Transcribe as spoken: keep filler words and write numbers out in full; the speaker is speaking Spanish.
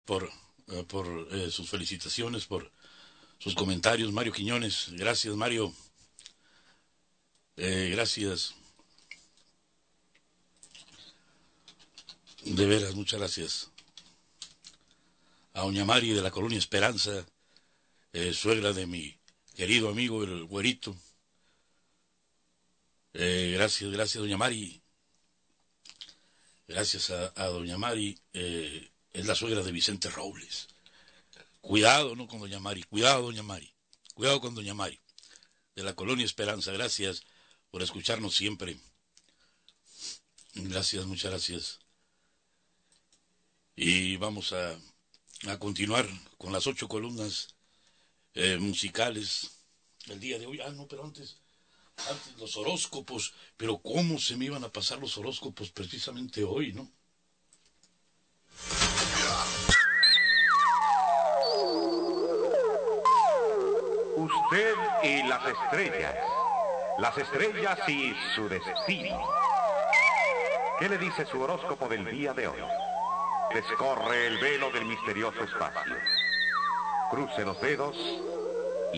por, uh, por uh, sus felicitaciones, por sus comentarios. Mario Quiñones, gracias, Mario. Eh, gracias. De veras, muchas gracias. A doña Mari de la Colonia Esperanza, eh, suegra de mi querido amigo el Güerito. Eh, gracias, gracias, doña Mari. Gracias a, a doña Mari. Eh, es la suegra de Vicente Robles. Cuidado, ¿no? Con doña Mari. Cuidado, doña Mari. Cuidado con doña Mari. De la Colonia Esperanza. Gracias por escucharnos siempre. Gracias, muchas gracias. Y vamos a, a continuar con las ocho columnas eh, musicales el día de hoy. Ah, no, pero antes, antes los horóscopos. Pero ¿cómo se me iban a pasar los horóscopos precisamente hoy, no? Usted y las estrellas. Las estrellas y su destino. ¿Qué le dice su horóscopo del día de hoy? Descorre el velo del misterioso espacio. Cruce los dedos